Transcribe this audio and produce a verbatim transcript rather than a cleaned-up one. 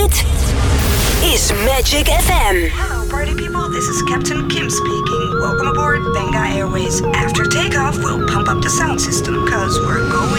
Dit is Magic F M. Hello party people, this is Captain Kim speaking. Welcome aboard Benga Airways. After takeoff, we'll pump up the sound system, cause we're going